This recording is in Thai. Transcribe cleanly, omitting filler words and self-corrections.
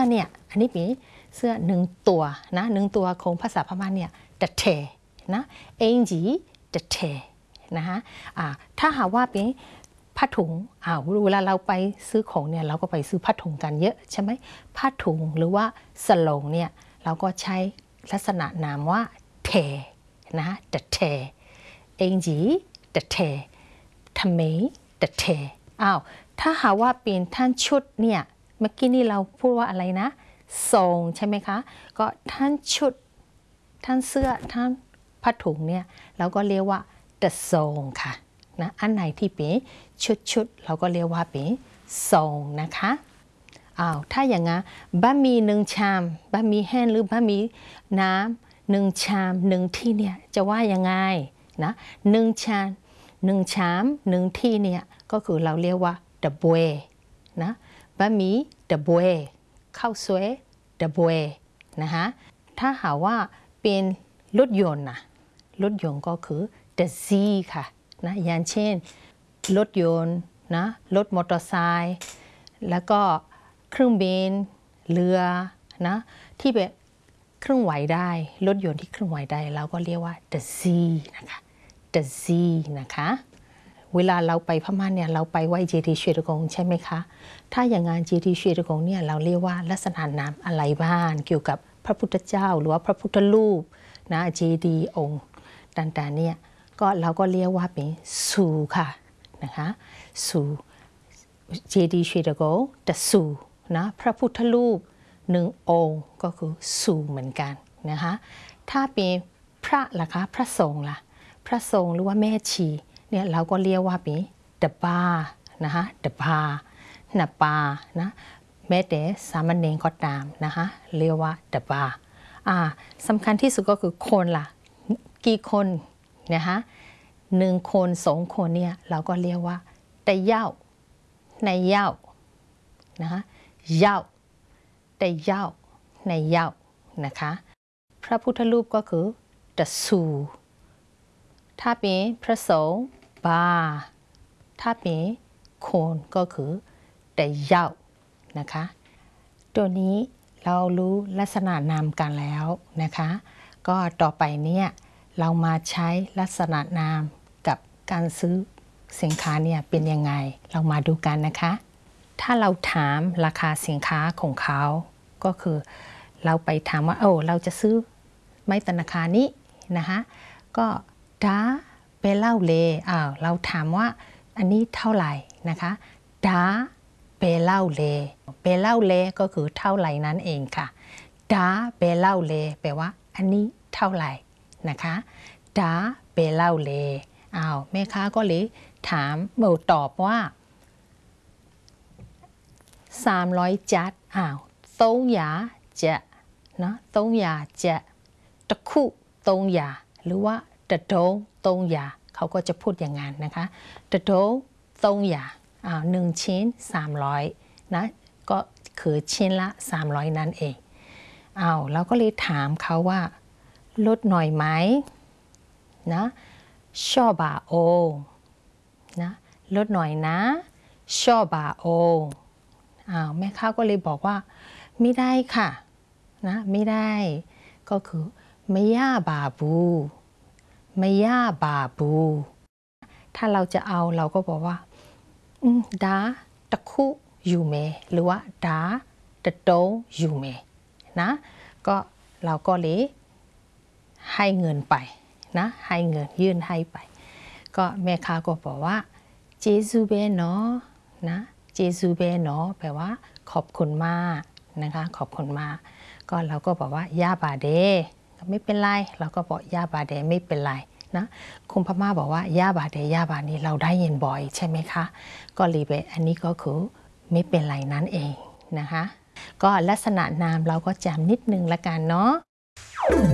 เนี่ยอันนี้เป็นเสื้อ1ตัวนะ1ตัวของภาษาพม่าเนี่ยตะเทนะเองจีตะเทนะคะถ้าหากว่าเป็นผ้าถุงเวลาเราไปซื้อของเนี่ยเราก็ไปซื้อผ้าถุงกันเยอะใช่ไหมผ้าถุงหรือว่าสโลงเนี่ยเราก็ใช้ลักษณะนามว่าเทนะตะเทเองจีตะเททำไมตะเทถ้าหากว่าเป็นท่านชุดเนี่ยเมื่อกี้นี่เราพูดว่าอะไรนะทรงใช่ไหมคะก็ท่านชุดท่านเสื้อท่านผ้าถุงเนี่ยเราก็เรียกว่าตะทรงค่ะนะอันไหนที่เป็นชุดเราก็เรียกว่าเป็นทรงนะคะถ้าอย่างงั้นบะหมี่1 ชามบะหมี่แห้งหรือบะหมี่น้ำ1 ชาม1 ที่เนี่ยจะว่ายังไงนะ1 ชาม1 ชาม1 ที่เนี่ยก็คือเราเรียกว่าตะบวยนะบะหมี่ตะบวยข้าวสวยตะบวยนะคะถ้าหากว่าเป็นรถยนต์รถยนต์ก็คือตะซีค่ะนะอย่างเช่นรถยนต์นะรถมอเตอร์ไซค์แล้วก็เครื่องบินเรือนะที่แบบเครื่องไหวได้รถยนต์ที่เครื่องไหวได้เราก็เรียกว่าตะซีนะคะตะซีนะคะเวลาเราไปพม่าเนี่ยเราไปไหว้เจดีย์เชตกงใช่ไหมคะถ้าอย่างงานเจดีย์เชตกงเนี่ยเราเรียกว่าลักษณะนามอะไรบ้างเกี่ยวกับพระพุทธเจ้าหรือว่าพระพุทธรูปนะเจดีย์องค์ต่างๆเนี่ยก็เราก็เรียกว่าเป็นสูค่ะนะคะสูเจดีย์เชตกงแต่สูนะพระพุทธรูป1 องค์ก็คือสูเหมือนกันนะคะถ้าเป็นพระล่ะคะพระสงฆ์ล่ะพระสงฆ์หรือว่าแม่ชีเนี่ยเราก็เรียกว่าเป็นตะบานะคะตะบาหน้าปานะแม้แต่สามเณรก็ตามนะคะเรียกว่าตะบาสำคัญที่สุดก็คือคนล่ะกี่คนนะคะ1 คน2 คนเนี่ยเราก็เรียกว่าตะเย้าในเย้านะคะเย้าแต่เย้าในเย้านะคะพระพุทธรูปก็คือตะสูถ้าเป็นพระสงฆ์บาถ้าเป็นคนก็คือแต่เย้านะคะตัวนี้เรารู้ลักษณะนามกันแล้วนะคะก็ต่อไปเนี่ยเรามาใช้ลักษณะนามกับการซื้อสินค้าเนี่ยเป็นยังไงเรามาดูกันนะคะถ้าเราถามราคาสินค้าของเขาก็คือเราไปถามว่าเราจะซื้อไม้ธนาคารนี้นะคะก็ดาเปเล่าเลเราถามว่าอันนี้เท่าไหร่นะคะดาเปเล่าเลเปเล่าเลก็คือเท่าไหร่นั่นเองค่ะดาเปเล่าเลแปลว่าอันนี้เท่าไหร่นะคะดาเปเล่าเลแม่ค้าก็เลยถามตอบว่า300 จัด300 จะนะ300 จะตะคุ300หรือว่าตะโด300เขาก็จะพูดอย่างนั้นนะคะตะโด3001 ชิ้น300นะก็คือชิ้นละ300นั่นเองเราก็เลยถามเขาว่าลดหน่อยไหมนะชอบบาโอนะลดหน่อยนะชอบบาโอแม่ค้าก็เลยบอกว่าไม่ได้ค่ะนะไม่ได้ก็คือไม่ย่าบาบูไม่ย่าบาบูถ้าเราจะเอาเราก็บอกว่าดาตะคุอยู่เมหรือว่าดาตะโตอยู่เมนะก็เราก็เลยให้เงินไปนะให้เงินยื่นให้ไปก็แม่ค้าก็บอกว่าเจซูเบเนาะนะเจซูเบเนาะแปลว่าขอบคุณมากนะคะขอบคุณมากก็เราก็บอกว่ายาบาเดไม่เป็นไรเราก็บอกยาบาเดไม่เป็นไรนะคุณพม่าบอกว่ายาบาเดยาบานี้เราได้ยินบ่อยใช่ไหมคะก็รีเบอันนี้ก็คือไม่เป็นไรนั่นเองนะคะก็ลักษณะนามเราก็จำนิดนึงละกันเนาะ